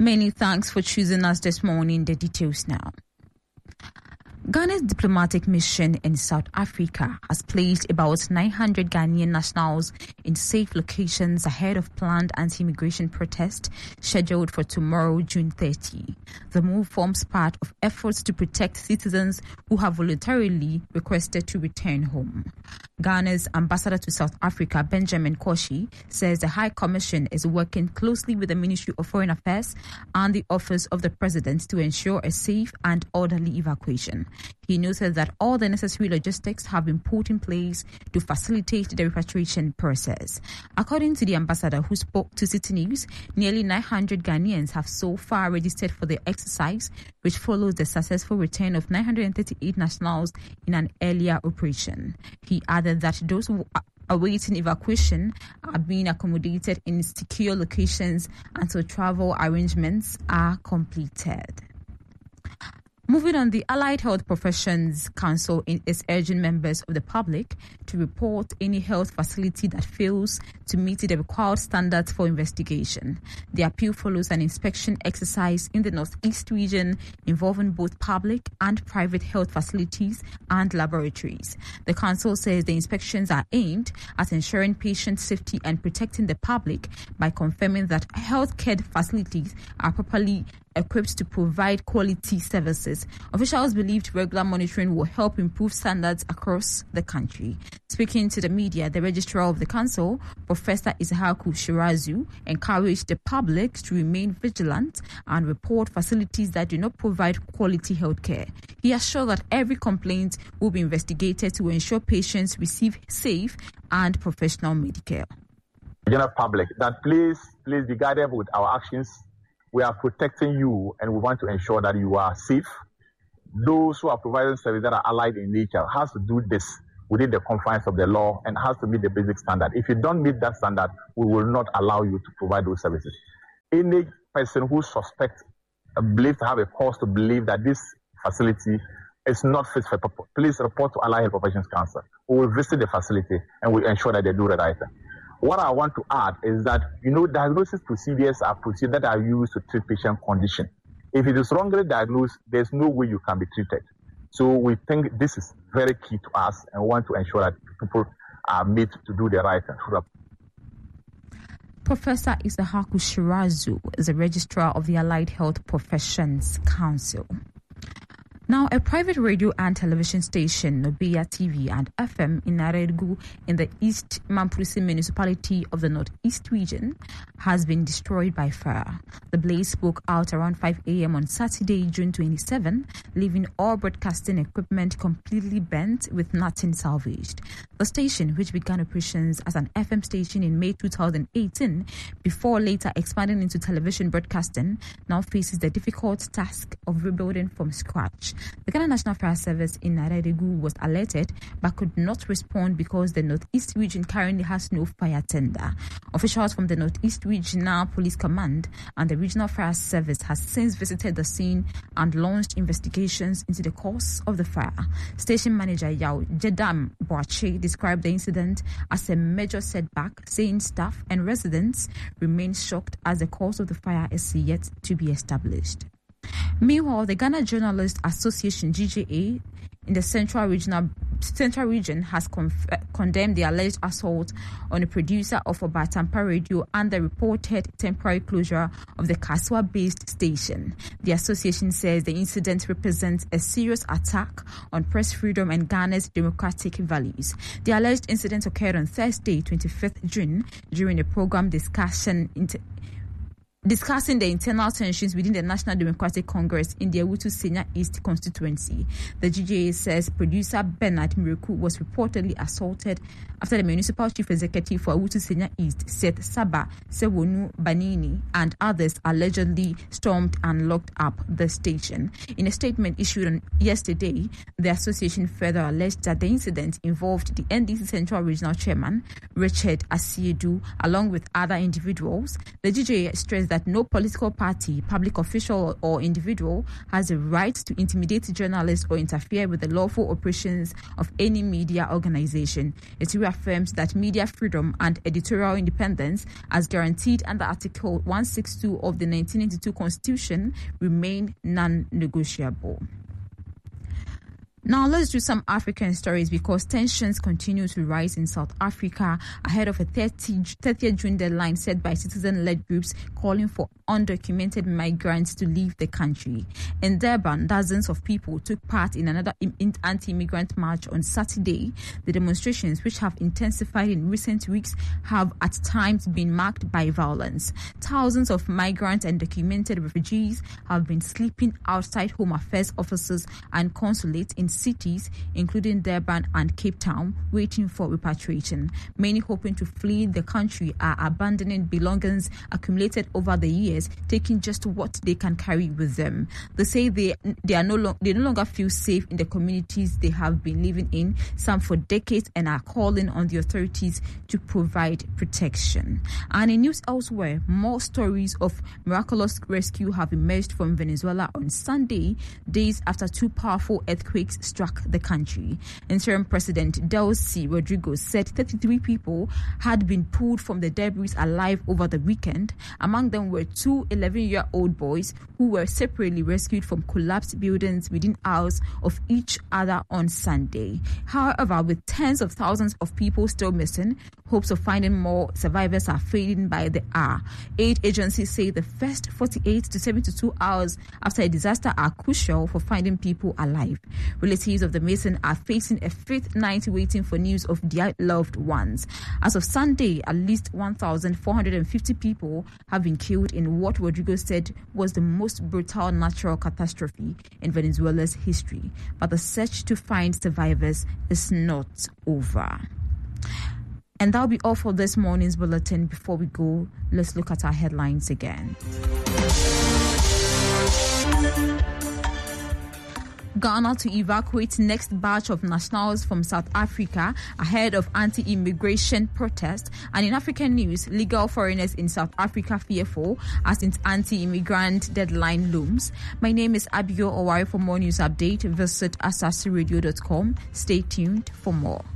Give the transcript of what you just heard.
Many thanks for choosing us this morning. The details now. Ghana's diplomatic mission in South Africa has placed about 900 Ghanaian nationals in safe locations ahead of planned anti-immigration protest scheduled for tomorrow, June 30. The move forms part of efforts to protect citizens who have voluntarily requested to return home. Ghana's ambassador to South Africa, Benjamin Koshi, says the High Commission is working closely with the Ministry of Foreign Affairs and the Office of the President to ensure a safe and orderly evacuation. He noted that all the necessary logistics have been put in place to facilitate the repatriation process. According to the ambassador, who spoke to City News, nearly 900 Ghanaians have so far registered for the exercise, which follows the successful return of 938 nationals in an earlier operation. He added that those who awaiting evacuation are being accommodated in secure locations until travel arrangements are completed. Moving on, the Allied Health Professions Council is urging members of the public to report any health facility that fails to meet the required standards for investigation. The appeal follows an inspection exercise in the Northeast region involving both public and private health facilities and laboratories. The council says the inspections are aimed at ensuring patient safety and protecting the public by confirming that healthcare facilities are properly equipped to provide quality services. Officials believed regular monitoring will help improve standards across the country. Speaking to the media, the registrar of the council, Professor Ishaku Shirazu, encouraged the public to remain vigilant and report facilities that do not provide quality healthcare. He assured that every complaint will be investigated to ensure patients receive safe and professional medical. General public, that please be guided with our actions. We are protecting you and we want to ensure that you are safe. Those who are providing services that are allied in nature has to do this within the confines of the law and has to meet the basic standard. If you don't meet that standard, we will not allow you to provide those services. Any person who suspects, believes to have a cause to believe that this facility is not fit for purpose, please report to Allied Health Professions Council. We will visit the facility and we ensure that they do the right thing. What I want to add is that, diagnosis procedures are procedures that are used to treat patient condition. If it is wrongly diagnosed, there's no way you can be treated. So we think this is very key to us and want to ensure that people are made to do the right thing. Professor Ishaku Shirazu is the registrar of the Allied Health Professions Council. Now, a private radio and television station, Nobia TV and FM in Naredgu in the East Mamprusi municipality of the Northeast region, has been destroyed by fire. The blaze broke out around 5 a.m. on Saturday, June 27, leaving all broadcasting equipment completely burnt with nothing salvaged. The station, which began operations as an FM station in May 2018, before later expanding into television broadcasting, now faces the difficult task of rebuilding from scratch. The Ghana National Fire Service in Naredegu was alerted but could not respond because the Northeast region currently has no fire tender. Officials from the Northeast Regional Police Command and the Regional Fire Service has since visited the scene and launched investigations into the cause of the fire. Station manager Yao Jedam Boache described the incident as a major setback, saying staff and residents remain shocked as the cause of the fire is yet to be established. Meanwhile, the Ghana Journalists Association (GJA) in the Central Region has condemned the alleged assault on a producer of Obatampa Radio and the reported temporary closure of the Kaswa-based station. The association says the incident represents a serious attack on press freedom and Ghana's democratic values. The alleged incident occurred on Thursday, 25th June, during a program discussing the internal tensions within the National Democratic Congress in the Awutu Senya East constituency. The GJA says producer Bernard Miraku was reportedly assaulted after the municipal chief executive for Awutu Senya East, Seth Saba Sewonu Banini, and others allegedly stormed and locked up the station. In a statement issued on yesterday, the association further alleged that the incident involved the NDC Central Regional Chairman, Richard Asiedu, along with other individuals. The GJA stressed that that no political party, public official or individual has the right to intimidate journalists or interfere with the lawful operations of any media organization. It reaffirms that media freedom and editorial independence, as guaranteed under Article 162 of the 1992 Constitution, remain non-negotiable. Now let's do some African stories, because tensions continue to rise in South Africa ahead of a 30th June deadline set by citizen-led groups calling for undocumented migrants to leave the country. In Durban, dozens of people took part in another anti-immigrant march on Saturday. The demonstrations, which have intensified in recent weeks, have at times been marked by violence. Thousands of migrants and documented refugees have been sleeping outside Home Affairs offices and consulates in cities including Durban and Cape Town, waiting for repatriation. Many hoping to flee the country are abandoning belongings accumulated over the years, taking just what they can carry with them. They say they no longer feel safe in the communities they have been living in, some for decades, and are calling on the authorities to provide protection. And in news elsewhere, more stories of miraculous rescue have emerged from Venezuela on Sunday, days after two powerful earthquakes struck the country. Interim President Delcy Rodriguez said 33 people had been pulled from the debris alive over the weekend. Among them were two 11-year-old boys who were separately rescued from collapsed buildings within hours of each other on Sunday. However, with tens of thousands of people still missing, hopes of finding more survivors are fading by the hour. Aid agencies say the first 48 to 72 hours after a disaster are crucial for finding people alive. Relatives of the missing are facing a fifth night waiting for news of their loved ones. As of Sunday, at least 1,450 people have been killed in what Rodriguez said was the most brutal natural catastrophe in Venezuela's history. But the search to find survivors is not over. And that'll be all for this morning's bulletin. Before we go, let's look at our headlines again. Ghana to evacuate next batch of nationals from South Africa ahead of anti-immigration protest. And in African news, legal foreigners in South Africa fearful as its anti-immigrant deadline looms. My name is Abigail Owari. For more news update, visit asasiradio.com. Stay tuned for more.